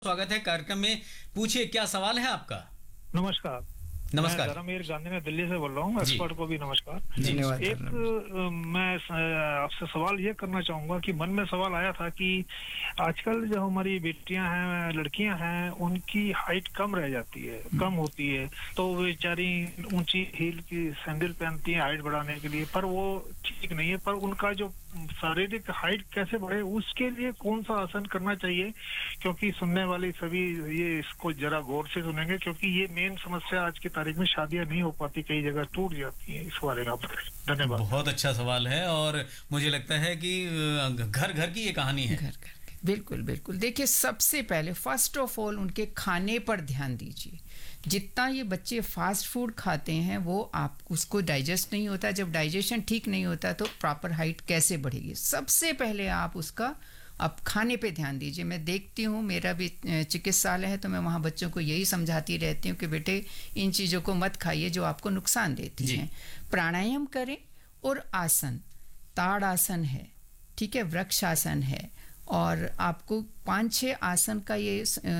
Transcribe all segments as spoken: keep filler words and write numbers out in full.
स्वागत है कार्यक्रम में। पूछिए, क्या सवाल है आपका? नमस्कार। नमस्कार। मैं धर्मवीर गांधी में दिल्ली से बोल रहा हूँ। एक्सपर्ट को भी नमस्कार। धन्यवाद। एक अ, मैं स- आपसे सवाल ये करना चाहूंगा कि मन में सवाल आया था कि आजकल जो हमारी बेटियां हैं, लड़कियां हैं, उनकी हाइट कम रह जाती है, कम होती है, तो वो बेचारी ऊंची हील की सैंडल पहनती हैं हाइट बढ़ाने के लिए, पर वो ठीक नहीं है। पर उनका जो शारीरिक हाइट कैसे बढ़े, उसके लिए कौन सा आसन करना चाहिए? क्योंकि सुनने वाले सभी ये इसको जरा गौर से सुनेंगे, क्योंकि ये मेन समस्या आज की तारीख में शादियां नहीं हो पाती, कई जगह टूट जाती हैं। इस बारे में आप बताएं। धन्यवाद। बहुत अच्छा सवाल है और मुझे लगता है कि घर घर की ये कहानी है। घर घर के बिल्कुल बिल्कुल। देखिए, सबसे पहले फर्स्ट ऑफ ऑल उनके खाने पर ध्यान दीजिए। जितना ये बच्चे फास्ट फूड खाते हैं वो आप उसको डाइजेस्ट नहीं होता। जब डाइजेशन ठीक नहीं होता तो प्रॉपर हाइट कैसे बढ़ेगी? सबसे पहले आप उसका आप खाने पे ध्यान दीजिए। मैं देखती हूँ, मेरा भी चिकित्सालय है, तो मैं वहाँ बच्चों को यही समझाती रहती हूँ कि बेटे इन चीज़ों को मत खाइए जो आपको नुकसान देती हैं। प्राणायाम करें और आसन, ताड़ आसन है, ठीक है, वृक्ष आसन है, और आपको पाँच छः आसन का ये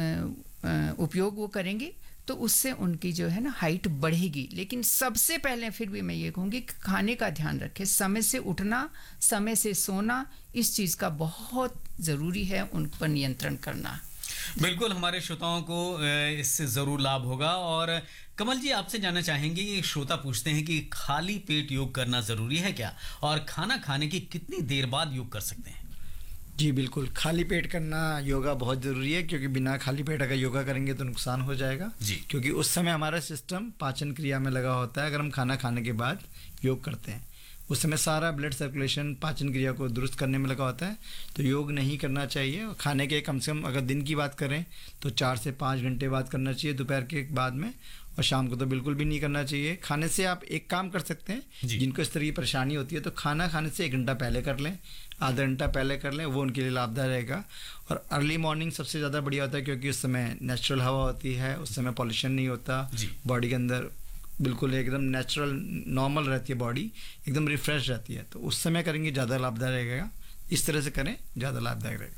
उपयोग वो करेंगे तो उससे उनकी जो है ना हाइट बढ़ेगी। लेकिन सबसे पहले फिर भी मैं ये कहूँगी कि खाने का ध्यान रखें, समय से उठना, समय से सोना, इस चीज़ का बहुत ज़रूरी है उन पर नियंत्रण करना। बिल्कुल, हमारे श्रोताओं को इससे ज़रूर लाभ होगा। और कमल जी, आपसे जानना चाहेंगे, ये श्रोता पूछते हैं कि खाली पेट योग करना ज़रूरी है क्या, और खाना खाने की कितनी देर बाद योग कर सकते हैं? जी बिल्कुल, खाली पेट करना योगा बहुत ज़रूरी है, क्योंकि बिना खाली पेट अगर योगा करेंगे तो नुकसान हो जाएगा जी। क्योंकि उस समय हमारा सिस्टम पाचन क्रिया में लगा होता है। अगर हम खाना खाने के बाद योग करते हैं, उस समय सारा ब्लड सर्कुलेशन पाचन क्रिया को दुरुस्त करने में लगा होता है, तो योग नहीं करना चाहिए। खाने के कम से कम अगर दिन की बात करें तो चार से पाँच घंटे बाद करना चाहिए, दोपहर के बाद में, और शाम को तो बिल्कुल भी नहीं करना चाहिए। खाने से आप एक काम कर सकते हैं, जिनको इस तरह की परेशानी होती है तो खाना खाने से एक घंटा पहले कर लें, आधा घंटा पहले कर लें, वो उनके लिए लाभदायक रहेगा। और अर्ली मॉर्निंग सबसे ज़्यादा बढ़िया होता है, क्योंकि उस समय नेचुरल हवा होती है, उस समय पॉल्यूशन नहीं होता, बॉडी के अंदर बिल्कुल एकदम नेचुरल नॉर्मल रहती है, बॉडी एकदम रिफ्रेश रहती है, तो उस समय करेंगे ज़्यादा लाभदायक रहेगा। इस तरह से करें, ज़्यादा लाभदायक रहेगा।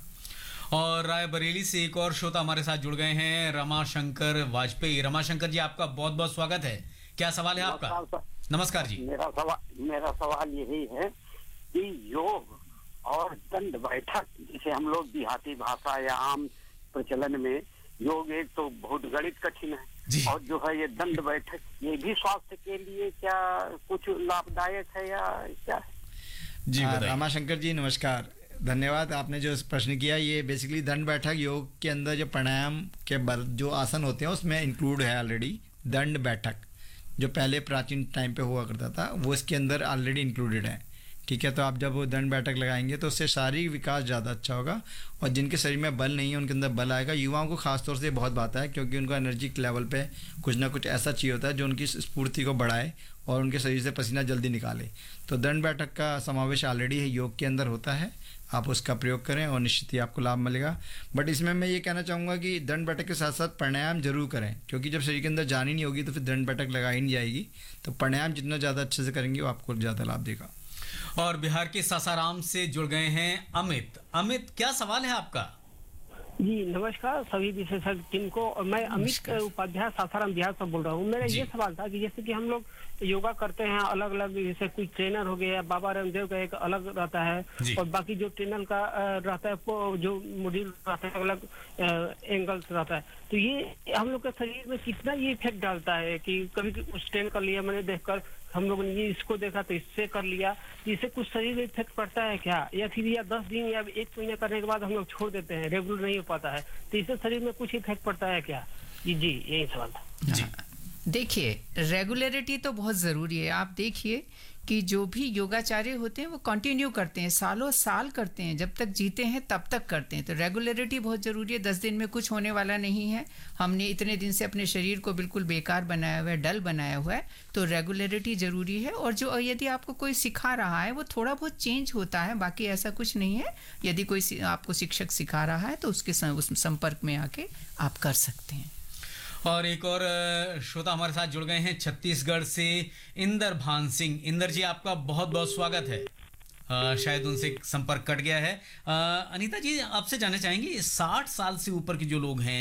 और रायबरेली से एक और श्रोता हमारे साथ जुड़ गए हैं, रमाशंकर वाजपेयी। रमाशंकर जी, आपका बहुत बहुत स्वागत है। क्या सवाल है आपका? नमस्कार जी। मेरा सवाल मेरा सवाल यही है कि योग और दंड बैठक, जिसे हम लोग देहाती भाषा या आम प्रचलन में योग, एक तो बहुत गणित कठिन है, और जो है ये दंड बैठक, ये भी स्वास्थ्य के लिए क्या कुछ लाभदायक है या क्या है? जी रमाशंकर जी नमस्कार, धन्यवाद। आपने जो प्रश्न किया, ये बेसिकली दंड बैठक योग के अंदर जो प्राणायाम के बल जो आसन होते हैं उसमें इंक्लूड है ऑलरेडी। दंड बैठक जो पहले प्राचीन टाइम पे हुआ करता था वो इसके अंदर ऑलरेडी इंक्लूडेड है, ठीक है। तो आप जब वो दंड बैठक लगाएंगे तो उससे शारीरिक विकास ज़्यादा अच्छा होगा, और जिनके शरीर में बल नहीं है उनके अंदर बल आएगा। युवाओं को खासतौर से बहुत बात है, क्योंकि उनका एनर्जी लेवल पे कुछ ना कुछ ऐसा चाहिए होता है जो उनकी स्फूर्ति को बढ़ाए और उनके शरीर से पसीना जल्दी निकाले। तो दंड बैठक का समावेश ऑलरेडी है योग के अंदर होता है, आप उसका प्रयोग करें और निश्चित ही आपको लाभ मिलेगा। बट इसमें मैं ये कहना चाहूँगा कि दंड बैठक के साथ साथ प्राणायाम जरूर करें, क्योंकि जब शरीर के अंदर जान ही नहीं होगी तो फिर दंड बैठक लगा ही नहीं जाएगी। तो प्राणायाम जितना ज़्यादा अच्छे से करेंगे वो आपको ज़्यादा लाभ देगा। और बिहार के सासाराम से जुड़ गए हैं अमित। अमित, क्या सवाल है आपका? जी नमस्कार सभी विशेषज्ञ टीम को। मैं अमित उपाध्याय सासाराम बिहार से बोल रहा हूँ। मेरा ये सवाल था कि जैसे कि हम लोग योगा करते हैं अलग अलग, जैसे कोई ट्रेनर हो गया, बाबा रामदेव का एक अलग रहता है, और बाकी जो ट्रेनर का रहता है जो मॉड्यूल रहता है अलग एंगल्स रहता है, तो ये हम लोग के शरीर में कितना ये इफेक्ट डालता है कि कभी कुछ ट्रेन कर लिया, मैंने देखकर हम लोगों ने ये इसको देखा तो इससे कर लिया, इससे कुछ शरीर में इफेक्ट पड़ता है क्या, या फिर या दस दिन या एक महीने करने के बाद हम लोग छोड़ देते हैं, रेगुलर नहीं हो पाता है, तो इससे शरीर में कुछ इफेक्ट पड़ता है क्या? जी जी यही सवाल था जी। देखिए, रेगुलरिटी तो बहुत ज़रूरी है। आप देखिए कि जो भी योगाचार्य होते हैं वो कंटिन्यू करते हैं, सालों साल करते हैं, जब तक जीते हैं तब तक करते हैं। तो रेगुलरिटी बहुत ज़रूरी है। दस दिन में कुछ होने वाला नहीं है। हमने इतने दिन से अपने शरीर को बिल्कुल बेकार बनाया हुआ है, डल बनाया हुआ है, तो रेगुलरिटी ज़रूरी है। और जो यदि आपको कोई सिखा रहा है वो थोड़ा बहुत चेंज होता है, बाकी ऐसा कुछ नहीं है। यदि कोई आपको शिक्षक सिखा रहा है तो उसके संपर्क में आके आप कर सकते हैं। और एक और श्रोता हमारे साथ जुड़ गए हैं छत्तीसगढ़ से, इंदर भान सिंह। इंदर जी, आपका बहुत बहुत स्वागत है। आ, शायद उनसे संपर्क कट गया है। आ, अनीता जी, आपसे जानना चाहेंगे, साठ साल से ऊपर के जो लोग हैं